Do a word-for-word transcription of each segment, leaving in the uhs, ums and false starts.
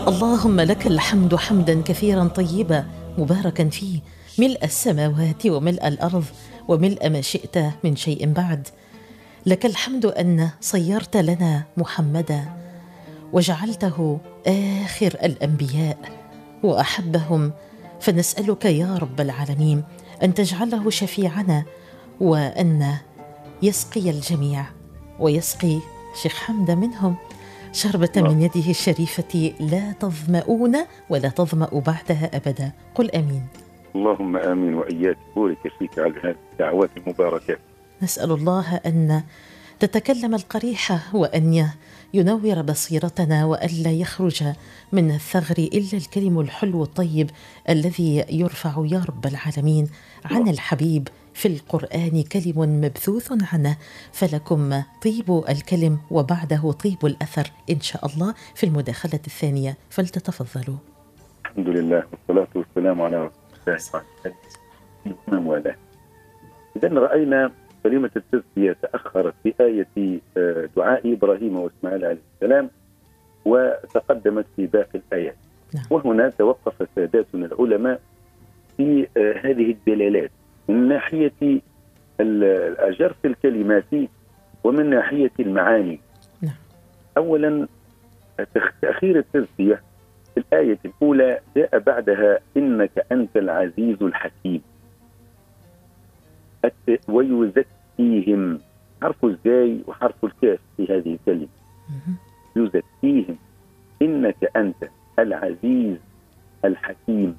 اللهم لك الحمد حمدا كثيرا طيبا مباركا فيه، ملء السماوات وملء الأرض وملء ما شئت من شيء بعد. لك الحمد أن صيرت لنا محمدا وجعلته آخر الأنبياء وأحبهم، فنسألك يا رب العالمين أن تجعله شفيعنا، وأن يسقي الجميع ويسقي شيخ حمد منهم شربة من يده الشريفة لا تظمؤون ولا تظمأ بعدها أبدا. قل آمين. اللهم آمين وإياك. بورك فيك على هذه الدعوات المباركة. نسأل الله أن تتكلم القريحة وأن ينور بصيرتنا، وألا يخرج من الثغر إلا الكلم الحلو الطيب الذي يرفع يا رب العالمين عن الحبيب في القرآن كلم مبثوث عنه، فلكم طيب الكلم وبعده طيب الأثر إن شاء الله في المداخلة الثانية، فلتتفضلوا. الحمد لله والصلاة والسلام على رسول الله وعلى. إذا رأينا كلمة التزكية تأخرت في آية دعاء إبراهيم وإسماعيل عليه السلام، وتقدمت في باقي الآيات. نعم. وهنا توقف ساداتنا العلماء في هذه الدلالات من ناحية الجرف الكلماتي ومن ناحية المعاني. نعم. أولا تأخير التزكية في الآية الأولى جاء بعدها إنك أنت العزيز الحكيم، ويزكيهم، حرف الزاي وحرف الكاف في هذه الكلمة. يزكيهم إنك أنت العزيز الحكيم.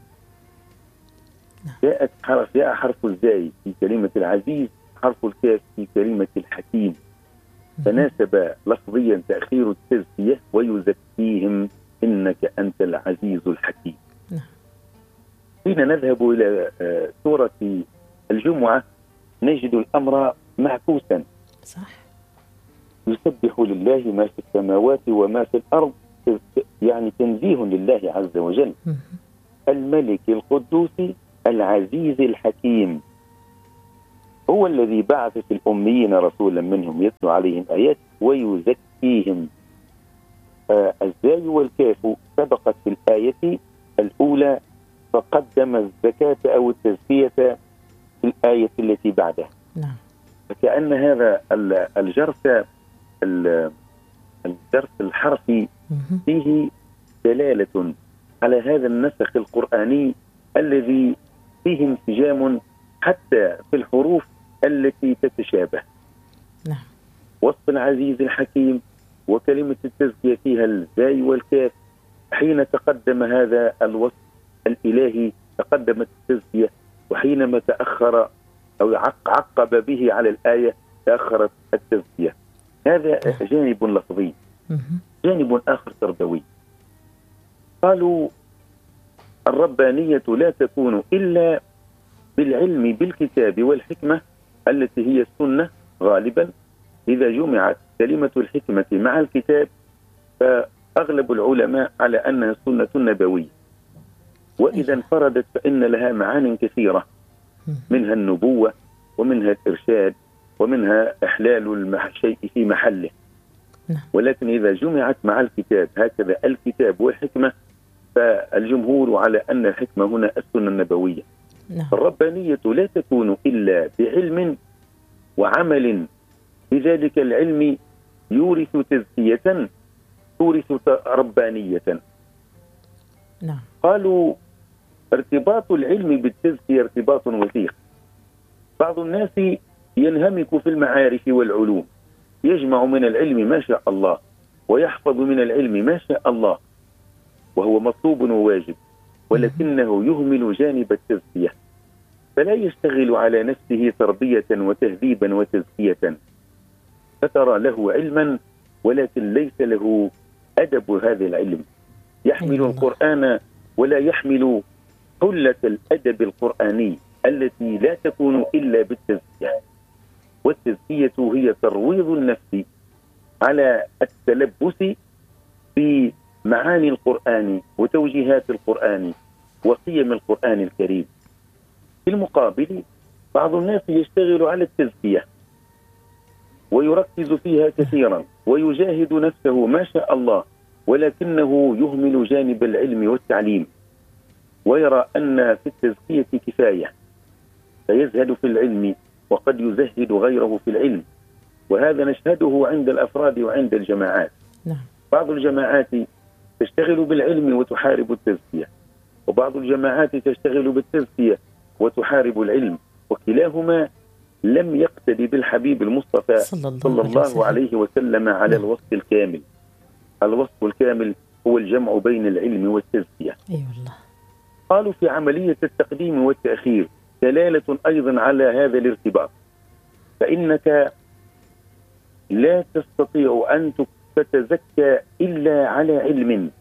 جاءت حرف جاء حرف الزاي في كلمة العزيز، حرف الكاف في كلمة الحكيم، فناسب لفظيا تأخير التزكية ويزكيهم إنك أنت العزيز الحكيم. حين نذهب إلى سورة الجمعة نجد الأمر معكوسا. صح. يسبح لله ما في السماوات وما في الأرض، يعني تنزيه لله عز وجل. الملك القدوس العزيز الحكيم، هو الذي بعث في الأميين رسولا منهم يتلو عليهم آيات ويزكيهم. آه الزاي والكاف سبقت في الآية الأولى، فقدم الزكاة أو التزكية في الآية التي بعدها. نعم. فكأن هذا الجرس الجرس الحرفي فيه دلالة على هذا النسخ القرآني الذي فيه انسجام حتى في الحروف التي تتشابه. نعم. وصف العزيز الحكيم وكلمة التزكية فيها الزاي والكاف. حين تقدم هذا الوصف الإلهي تقدمت التزكية، وحينما تأخر أو عقب به على الآية تأخرت التزكية. هذا جانب لفظي. جانب آخر تربوي. قالوا الربانية لا تكون إلا بالعلم بالكتاب والحكمة التي هي السنة غالبا. إذا جمعت كلمة الحكمة مع الكتاب فأغلب العلماء على أنها السنة النبوية، وإذا انفردت فإن لها معان كثيرة، منها النبوة ومنها الإرشاد ومنها إحلال الشيء في محله. ولكن إذا جمعت مع الكتاب هكذا الكتاب والحكمة فالجمهور على أن الحكمة هنا السنة النبوية. الربانية لا تكون إلا بعلم وعمل، بذلك العلم يورث تزكية تورث ربانية. نعم. قالوا ارتباط العلم بالتزكية ارتباط وثيق. بعض الناس ينهمك في المعارف والعلوم، يجمع من العلم ما شاء الله ويحفظ من العلم ما شاء الله، وهو مطلوب وواجب، ولكنه يهمل جانب التزكية، فلا يشتغل على نفسه تربية وتهذيبا وتزكية، فترى له علما ولكن ليس له أدب هذا العلم. يحمل القرآن ولا يحمل حلة الأدب القرآني التي لا تكون إلا بالتزكية. والتزكية هي ترويض النفس على التلبس بمعاني القرآن وتوجيهات القرآن وقيم القرآن الكريم. في المقابل بعض الناس يشتغل على التزكية ويركز فيها كثيرا ويجاهد نفسه ما شاء الله ولكنه يهمل جانب العلم والتعليم، ويرى أن في التزكية كفاية، فيزهد في العلم وقد يزهد غيره في العلم. وهذا نشهده عند الأفراد وعند الجماعات. نعم. بعض الجماعات تشتغل بالعلم وتحارب التزكية، وبعض الجماعات تشتغل بالتزكية وتحارب العلم، وكلاهما لم يقتدي بالحبيب المصطفى صلى الله, صلى الله عليه وسلم على نعم. الوصف الكامل. الوصف الكامل هو الجمع بين العلم والتزكية. أي أيوة والله. قالوا في عملية التقديم والتأخير دلالة أيضا على هذا الارتباط، فإنك لا تستطيع أن تتزكى إلا على علم.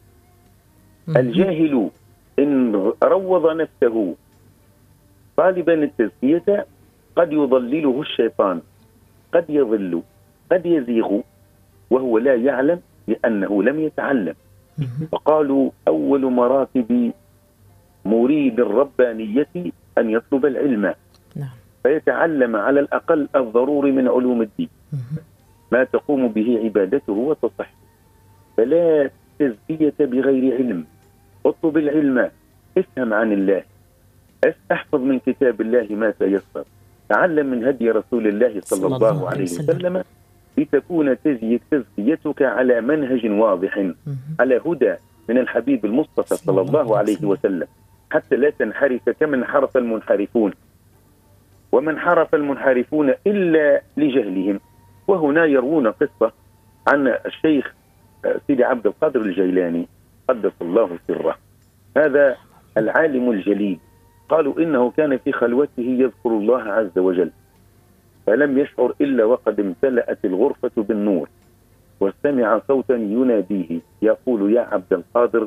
الجاهل إن روض نفسه طالبا التزكية قد يضلله الشيطان، قد يضل، قد يزيغ وهو لا يعلم لأنه لم يتعلم. فقالوا أول مراتب مريد الربانية أن يطلب العلم، فيتعلم على الأقل الضروري من علوم الدين ما تقوم به عبادته وتصح. فلا تزكية بغير علم، اطلب العلم، افهم عن الله، احفظ من كتاب الله ما تيسر، تعلم من هدي رسول الله صلى, صلى الله عليه وسلم، لتكون تزكيتك على منهج واضح، على هدى من الحبيب المصطفى صلى الله عليه وسلم، حتى لا تنحرف كمن انحرف المنحرفون. ومن حرف المنحرفون إلا لجهلهم. وهنا يروون قصة عن الشيخ سيدي عبد القادر الجيلاني قدس الله سره. هذا العالم الجليل، قالوا إنه كان في خلوته يذكر الله عز وجل، فلم يشعر إلا وقد امتلأت الغرفة بالنور، وسمع صوتا يناديه يقول: يا عبد القادر،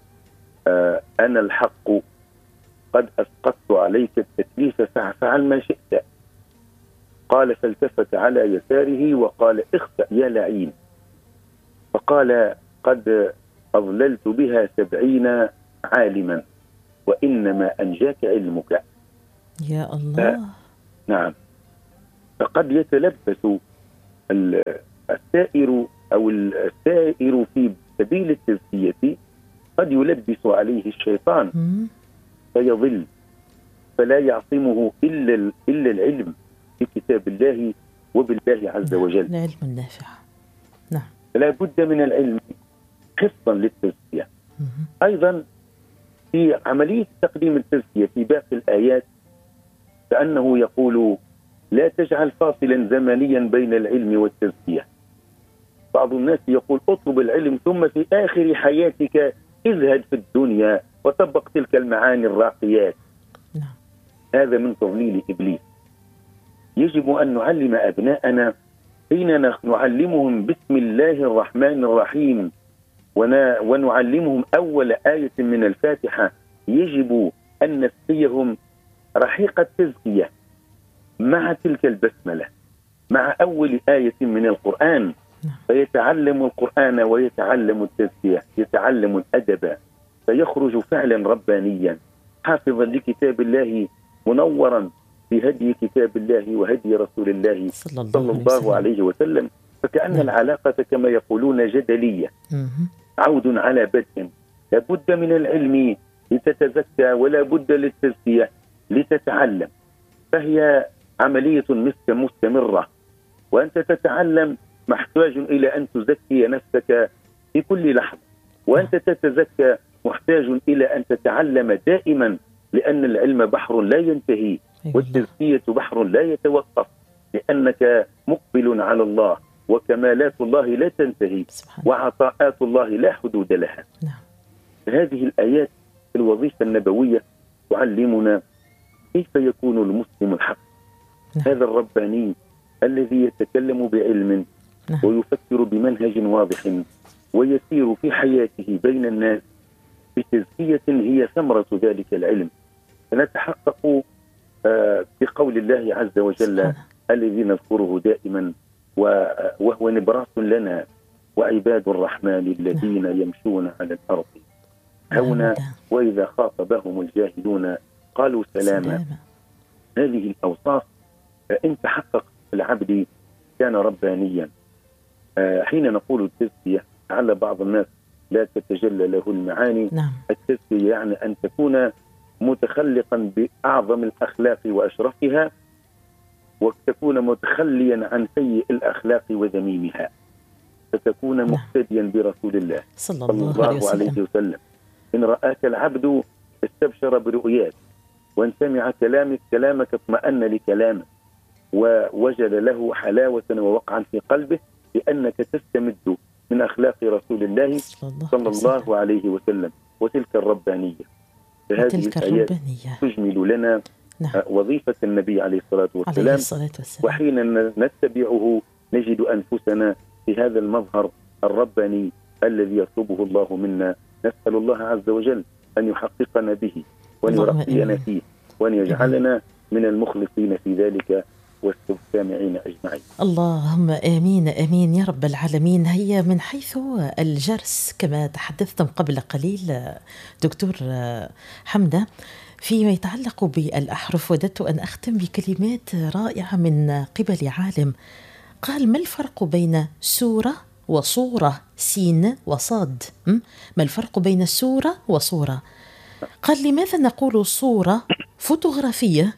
آه أنا الحق، قد أسقطت عليك التكليف فافعل ما شئت. قال: فالتفت على يساره وقال: اخسأ يا لعين. فقال: قد أضللت بها سبعين عالما وإنما أنجاك علمك. يا الله. ف... نعم. فقد يتلبس السائر أو السائر في سبيل التزكية، قد يلبس عليه الشيطان فيضل، فلا يعصمه إلا إلا العلم بكتاب الله وبالله عز وجل. العلم النافع. نعم. فلا بد من العلم حفظا للتزكية. أيضا في عملية تقديم التزكية في باقي الآيات كأنه يقول: لا تجعل فاصلا زمنيا بين العلم والتزكية. بعض الناس يقول: اطلب العلم ثم في آخر حياتك ازهد في الدنيا وطبق تلك المعاني الراقيات. نعم. هذا من تضليل إبليس. يجب أن نعلم أبناءنا حين نعلمهم بسم الله الرحمن الرحيم ونعلمهم أول آية من الفاتحة، يجب أن نسقيهم رحيق التزكية مع تلك البسملة، مع أول آية من القرآن، فيتعلم القرآن ويتعلم التزكية، يتعلم الأدب، فيخرج فعلا ربانيا حافظا لكتاب الله، منورا بهدي كتاب الله وهدي رسول الله صلى الله, صلى الله عليه وسلم. فكأن نعم. العلاقة كما يقولون جدلية، عود على بدء. لابد من العلم لتتزكى، ولا بد للتزكية لتتعلم، فهي عملية مستمرة. وأنت تتعلم محتاج إلى أن تزكي نفسك في كل لحظة، وأنت تتزكى محتاج إلى أن تتعلم دائما، لأن العلم بحر لا ينتهي، والتزكية بحر لا يتوقف، لأنك مقبل على الله، وكمالات الله لا تنتهي، وعطاءات الله لا حدود لها. هذه الآيات في الوظيفة النبوية تعلمنا كيف يكون المسلم الحق، هذا الرباني الذي يتكلم بعلم ويفكر بمنهج واضح ويسير في حياته بين الناس بتزكية هي ثمرة ذلك العلم. فنتحقق بقول الله عز وجل الذي نذكره دائما: وهو نبراس لنا وعباد الرحمن الذين يمشون على الأرض هونا وإذا خاطبهم الجاهلون قالوا سلاما. هذه الأوصاف إن تحقق العبد كان ربانيا. حين نقول التزكية على بعض الناس لا تتجلى له المعاني. نعم. التزكية يعني أن تكون متخلقا بأعظم الأخلاق وأشرفها، وتكون متخليا عن سيء الأخلاق وذميمها، فتكون مقتديا برسول الله صلى صلى الله الله عليه عليه وسلم. وسلم. إن رآك العبد استبشر برؤياك، وإن سمع كلامك كلامك اطمأن لكلامك، ووجد له حلاوة ووقعا في قلبه، لأنك تستمد من أخلاق رسول الله صلى الله عليه وسلم. وتلك الربانية، فهذه الآيات تجمل لنا نعم. وظيفة النبي عليه الصلاة والسلام, عليه الصلاة والسلام. وحين نتبعه نجد أنفسنا في هذا المظهر الرباني الذي يطلبه الله منا. نسأل الله عز وجل أن يحققنا به، وأن يرقينا فيه، وأن يجعلنا من المخلصين في ذلك والسامعين أجمعين. اللهم آمين آمين يا رب العالمين. هي من حيث الجرس كما تحدثتم قبل قليل دكتور حمدة فيما يتعلق بالأحرف، وددت أن أختم بكلمات رائعة من قبل عالم قال: ما الفرق بين سورة وصورة، سين وصاد؟ ما الفرق بين سورة وصورة؟ قال: لماذا نقول صورة فوتوغرافية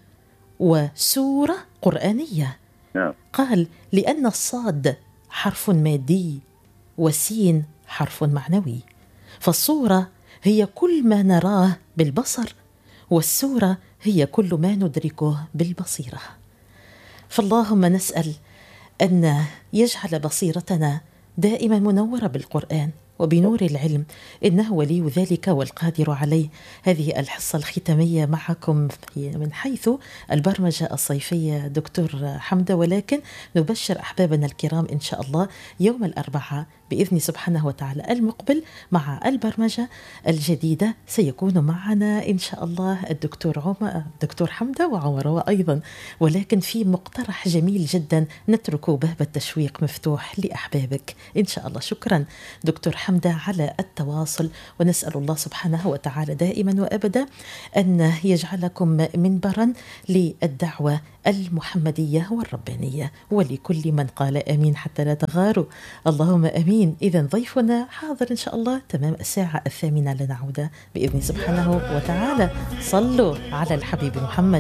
وسورة قرآنية؟ نعم. قال: لأن الصاد حرف مادي والسين حرف معنوي، فالصورة هي كل ما نراه بالبصر، والسورة هي كل ما ندركه بالبصيرة. فاللهم نسأل أن يجعل بصيرتنا دائما منورة بالقرآن وبنور العلم، إنه ولي ذلك والقادر عليه. هذه الحصة الختامية معكم من حيث البرمجة الصيفية دكتور حمدة، ولكن نبشر أحبابنا الكرام إن شاء الله يوم الأربعاء بإذن سبحانه وتعالى المقبل مع البرمجة الجديدة سيكون معنا إن شاء الله الدكتور عمر دكتور حمدة وعمر أيضا، ولكن في مقترح جميل جدا نترك باب التشويق مفتوح لأحبابك إن شاء الله. شكرا دكتور حمدة على التواصل، ونسأل الله سبحانه وتعالى دائما وأبدا أن يجعلكم منبرا للدعوة المحمدية والربانية، ولكل من قال آمين حتى لا تغاروا. اللهم آمين. إذن ضيفنا حاضر إن شاء الله تمام الساعة الثامنة لنعود بإذن سبحانه وتعالى. صلوا على الحبيب محمد.